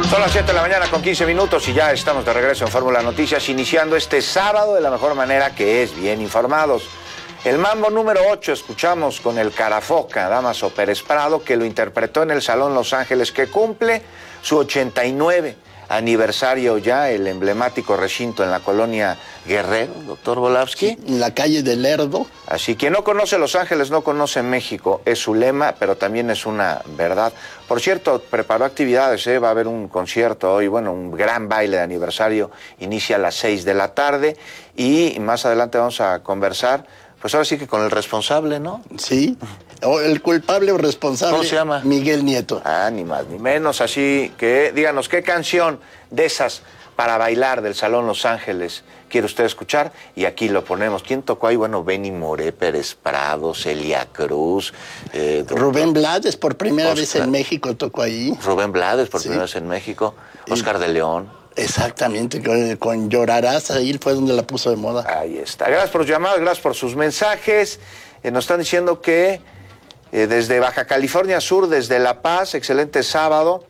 Son las 7 de la mañana con 15 minutos y ya estamos de regreso en Fórmula Noticias, iniciando este sábado de la mejor manera, que es bien informados. El mambo número 8 escuchamos con el Carafoca, Damaso Pérez Prado, que lo interpretó en el Salón Los Ángeles, que cumple su 89 aniversario ya, el emblemático recinto en la colonia Guerrero, doctor Volavsky. En la calle del Lerdo. Así, quien no conoce Los Ángeles no conoce México, es su lema, pero también es una verdad. Por cierto, preparó actividades, va a haber un concierto hoy, bueno, un gran baile de aniversario, inicia a las 6 de la tarde y más adelante vamos a conversar, pues ahora sí que con el responsable, ¿no? Sí, o el culpable o responsable. ¿Cómo se llama? Miguel Nieto. Ah, ni más ni menos, así que díganos, ¿qué canción de esas para bailar del Salón Los Ángeles quiere usted escuchar? Y aquí lo ponemos. ¿Quién tocó ahí? Bueno, Benny Moré, Pérez Prado, Celia Cruz. Rubén Blades, por primera vez en México, tocó ahí. Rubén Blades, por primera vez en México. Oscar de León. Exactamente, con Llorarás, ahí fue donde la puso de moda. Ahí está. Gracias por sus llamadas, gracias por sus mensajes. Nos están diciendo que desde Baja California Sur, desde La Paz, excelente sábado,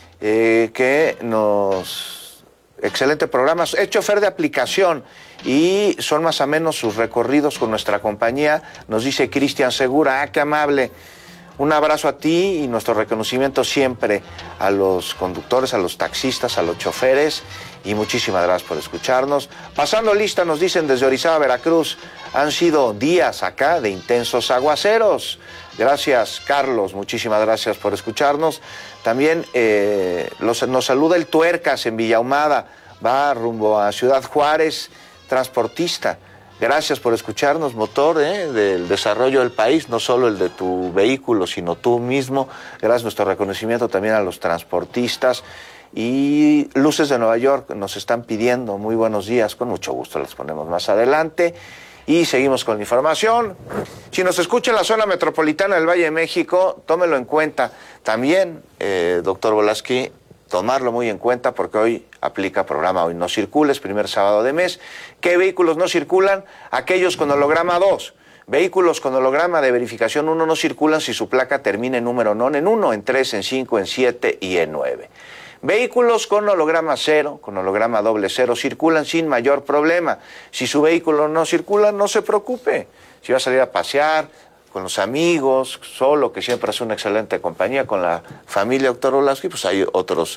excelente programa. Es chofer de aplicación y son más o menos sus recorridos con nuestra compañía, nos dice Cristian Segura. Qué amable. Un abrazo a ti y nuestro reconocimiento siempre a los conductores, a los taxistas, a los choferes, y muchísimas gracias por escucharnos. Pasando lista, nos dicen desde Orizaba, Veracruz, han sido días acá de intensos aguaceros. Gracias, Carlos, muchísimas gracias por escucharnos. También nos saluda el Tuercas en Villa Ahumada, va rumbo a Ciudad Juárez, transportista. Gracias por escucharnos, motor del desarrollo del país, no solo el de tu vehículo, sino tú mismo. Gracias, nuestro reconocimiento también a los transportistas. Y Luces de Nueva York nos están pidiendo muy buenos días, con mucho gusto les ponemos más adelante. Y seguimos con la información. Si nos escucha en la zona metropolitana del Valle de México, tómelo en cuenta. También, doctor Volavsky, tomarlo muy en cuenta porque hoy aplica programa Hoy No Circules, primer sábado de mes. ¿Qué vehículos no circulan? Aquellos con holograma 2. Vehículos con holograma de verificación 1 no circulan si su placa termina en número non en 1, en 3, en 5, en 7 y en 9. Vehículos con holograma 0, con holograma doble 0, circulan sin mayor problema. Si su vehículo no circula, no se preocupe. Si va a salir a pasear con los amigos, solo, que siempre es una excelente compañía, con la familia, doctor Volavsky, pues hay otros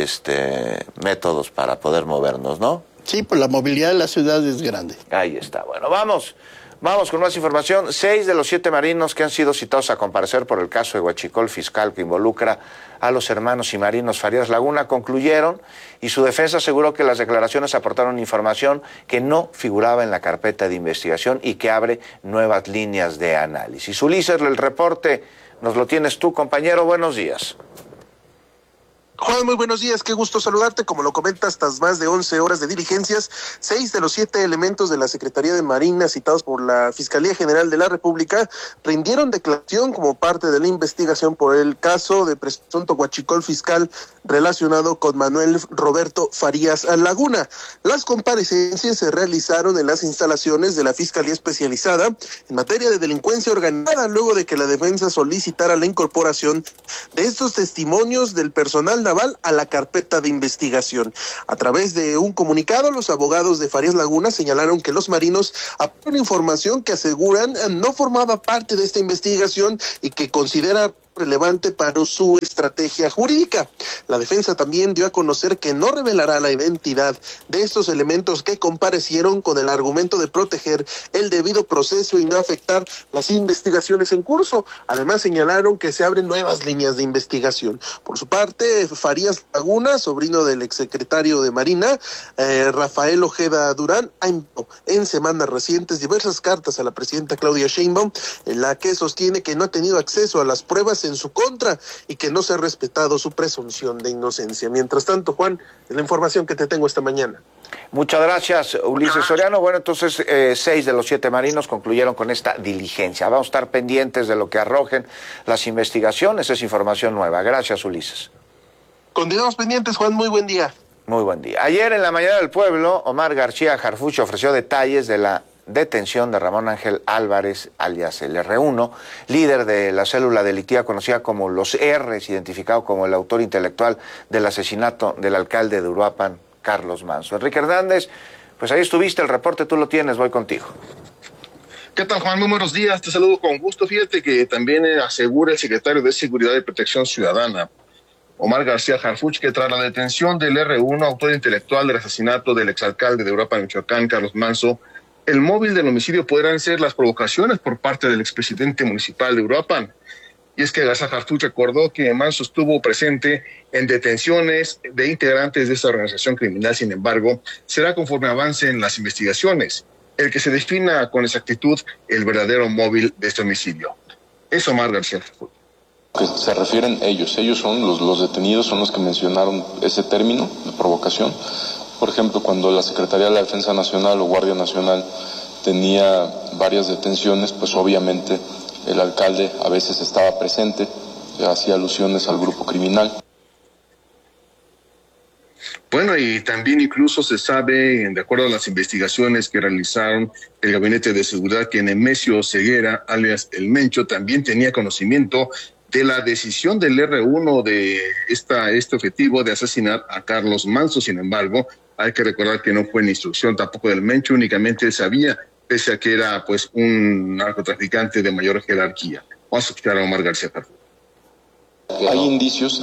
métodos para poder movernos, ¿no? Sí, pues la movilidad de la ciudad es grande. Ahí está. Bueno, vamos con más información. 6 de los 7 marinos que han sido citados a comparecer por el caso de huachicol fiscal que involucra a los hermanos y marinos Farías Laguna concluyeron, y su defensa aseguró que las declaraciones aportaron información que no figuraba en la carpeta de investigación y que abre nuevas líneas de análisis. Ulises, el reporte nos lo tienes tú, compañero. Buenos días. Juan, muy buenos días, qué gusto saludarte. Como lo comentas, tras más de 11 horas de diligencias, 6 de los 7 elementos de la Secretaría de Marina citados por la Fiscalía General de la República rindieron declaración como parte de la investigación por el caso de presunto huachicol fiscal relacionado con Manuel Roberto Farías Laguna. Las comparecencias se realizaron en las instalaciones de la Fiscalía Especializada en materia de delincuencia organizada, luego de que la defensa solicitara la incorporación de estos testimonios del personal naval a la carpeta de investigación. A través de un comunicado, los abogados de Farías Laguna señalaron que los marinos aportan información que aseguran no formaba parte de esta investigación y que considera relevante para su estrategia jurídica. La defensa también dio a conocer que no revelará la identidad de estos elementos que comparecieron con el argumento de proteger el debido proceso y no afectar las investigaciones en curso. Además, señalaron que se abren nuevas líneas de investigación. Por su parte, Farías Laguna, sobrino del exsecretario de Marina, Rafael Ojeda Durán, ha enviado en semanas recientes diversas cartas a la presidenta Claudia Sheinbaum, en la que sostiene que no ha tenido acceso a las pruebas en su contra y que no se ha respetado su presunción de inocencia. Mientras tanto, Juan, es la información que te tengo esta mañana. Muchas gracias, Ulises Soriano. Bueno, entonces 6 de los 7 marinos concluyeron con esta diligencia. Vamos a estar pendientes de lo que arrojen las investigaciones. Es información nueva. Gracias, Ulises. Continuamos pendientes, Juan. Muy buen día. Muy buen día. Ayer en la mañana del pueblo, Omar García Harfuch ofreció detalles de la detención de Ramón Ángel Álvarez, alias el R1, líder de la célula delictiva conocida como los R's, identificado como el autor intelectual del asesinato del alcalde de Uruapan, Carlos Manso. Enrique Hernández, pues ahí estuviste, el reporte tú lo tienes, voy contigo. ¿Qué tal, Juan? Muy buenos días, te saludo con gusto. Fíjate que también asegura el secretario de Seguridad y Protección Ciudadana, Omar García Harfuch, que tras la detención del R1, autor intelectual del asesinato del exalcalde de Uruapan, Michoacán, Carlos Manso, el móvil del homicidio podrán ser las provocaciones por parte del expresidente municipal de Uruapan. Y es que García Harfuch recordó que Manso estuvo presente en detenciones de integrantes de esta organización criminal. Sin embargo, será conforme avancen las investigaciones el que se defina con exactitud el verdadero móvil de este homicidio. Es Omar García Harfuch. Que se refieren ellos son los detenidos, son los que mencionaron ese término de provocación. Por ejemplo, cuando la Secretaría de la Defensa Nacional o Guardia Nacional tenía varias detenciones, pues obviamente el alcalde a veces estaba presente, hacía alusiones al grupo criminal. Bueno, y también incluso se sabe, de acuerdo a las investigaciones que realizaron el Gabinete de Seguridad, que Nemesio Ceguera, alias El Mencho, también tenía conocimiento de la decisión del R1 de este objetivo de asesinar a Carlos Manso. Sin embargo, hay que recordar que no fue en instrucción tampoco del Mencho, únicamente sabía, pese a que era pues un narcotraficante de mayor jerarquía. Vamos a escuchar a Omar García Harfuch. Hay indicios,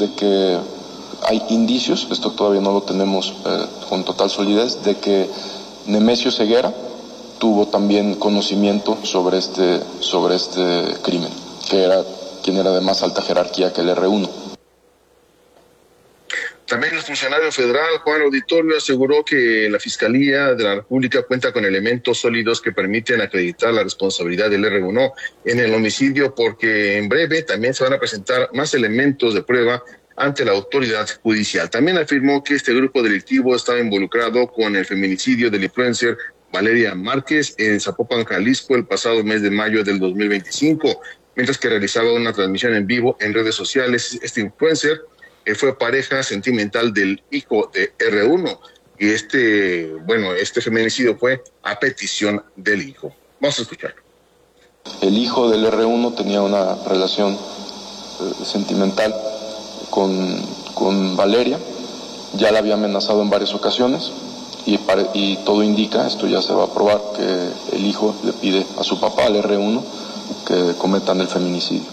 esto todavía no lo tenemos con total solidez, de que Nemesio Ceguera tuvo también conocimiento sobre este crimen, que era quien era de más alta jerarquía que el R1. También el funcionario federal, Juan Auditorio, aseguró que la Fiscalía de la República cuenta con elementos sólidos que permiten acreditar la responsabilidad del R1 en el homicidio, porque en breve también se van a presentar más elementos de prueba ante la autoridad judicial. También afirmó que este grupo delictivo estaba involucrado con el feminicidio del influencer Valeria Márquez en Zapopan, Jalisco, el pasado mes de mayo del 2025. Mientras que realizaba una transmisión en vivo en redes sociales. Este influencer fue pareja sentimental del hijo de R1 y este feminicidio fue a petición del hijo. Vamos a escucharlo. El hijo del R1 tenía una relación sentimental con Valeria, ya la había amenazado en varias ocasiones y todo indica, esto ya se va a probar, que el hijo le pide a su papá, al R1, que cometan el feminicidio.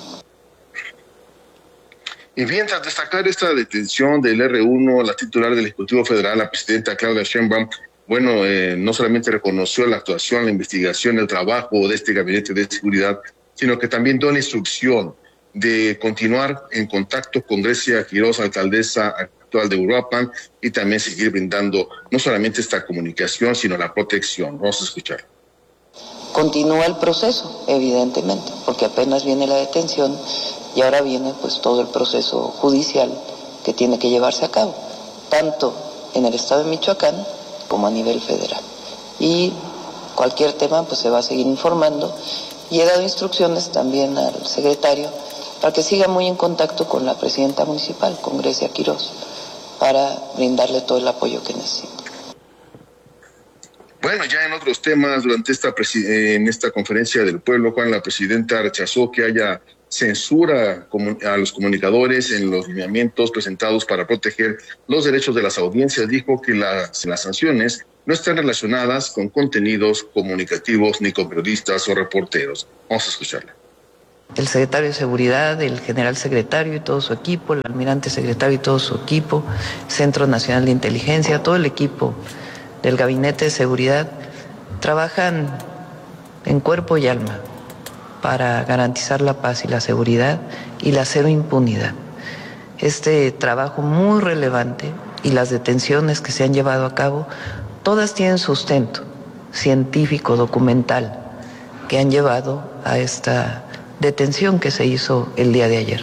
Y bien, tras destacar esta detención del R1, la titular del Ejecutivo Federal, la presidenta Claudia Sheinbaum, no solamente reconoció la actuación, la investigación, el trabajo de este Gabinete de Seguridad, sino que también dio la instrucción de continuar en contacto con Grecia Quiroz, alcaldesa actual de Uruapan, y también seguir brindando no solamente esta comunicación, sino la protección. Vamos a escuchar. Continúa el proceso, evidentemente, porque apenas viene la detención y ahora viene pues todo el proceso judicial que tiene que llevarse a cabo, tanto en el estado de Michoacán como a nivel federal. Y cualquier tema pues se va a seguir informando, y he dado instrucciones también al secretario para que siga muy en contacto con la presidenta municipal, con Grecia Quiroz, para brindarle todo el apoyo que necesita. Bueno, ya en otros temas, durante en esta conferencia del pueblo, Juan, la presidenta rechazó que haya censura a los comunicadores en los lineamientos presentados para proteger los derechos de las audiencias. Dijo que las sanciones no están relacionadas con contenidos comunicativos ni con periodistas o reporteros. Vamos a escucharla. El secretario de Seguridad, el general secretario y todo su equipo, el almirante secretario y todo su equipo, Centro Nacional de Inteligencia, todo el equipo del Gabinete de Seguridad trabajan en cuerpo y alma para garantizar la paz y la seguridad y la cero impunidad. Este trabajo muy relevante y las detenciones que se han llevado a cabo, todas tienen sustento científico, documental, que han llevado a esta detención que se hizo el día de ayer.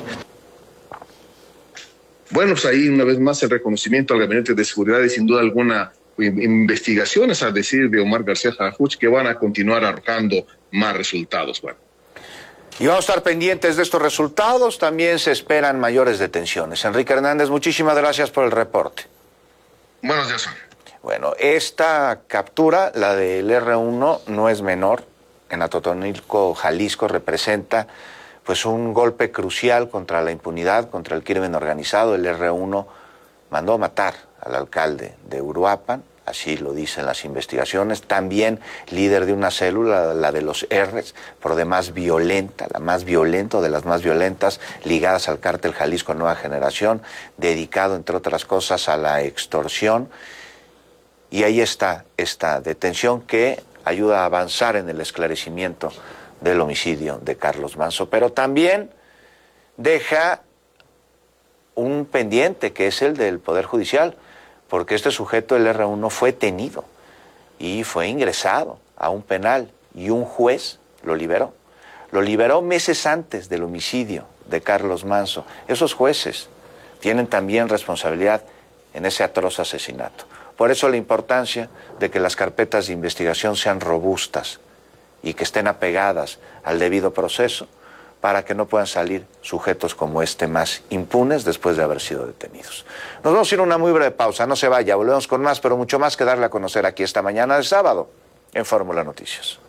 Bueno, pues ahí una vez más el reconocimiento al Gabinete de Seguridad y sin duda alguna investigaciones, a decir de Omar García Harfuch, que van a continuar arrojando más resultados. Bueno. Y vamos a estar pendientes de estos resultados. También se esperan mayores detenciones. Enrique Hernández, muchísimas gracias por el reporte. Buenos días, Juan. Bueno, esta captura, la del R1, no es menor. En Atotonilco, Jalisco, representa pues un golpe crucial contra la impunidad, contra el crimen organizado. El R1 mandó matar al alcalde de Uruapan, así lo dicen las investigaciones, también líder de una célula, la de los R's, por demás violenta, la más violenta o de las más violentas, ligadas al cártel Jalisco Nueva Generación, dedicado, entre otras cosas, a la extorsión. Y ahí está esta detención que ayuda a avanzar en el esclarecimiento del homicidio de Carlos Manzo, pero también deja un pendiente que es el del Poder Judicial, porque este sujeto, el R1, fue tenido y fue ingresado a un penal y un juez lo liberó. Lo liberó meses antes del homicidio de Carlos Manzo. Esos jueces tienen también responsabilidad en ese atroz asesinato. Por eso la importancia de que las carpetas de investigación sean robustas y que estén apegadas al debido proceso para que no puedan salir sujetos como este más impunes después de haber sido detenidos. Nos vamos a ir a una muy breve pausa, no se vaya, volvemos con más, pero mucho más que darle a conocer aquí esta mañana de sábado en Fórmula Noticias.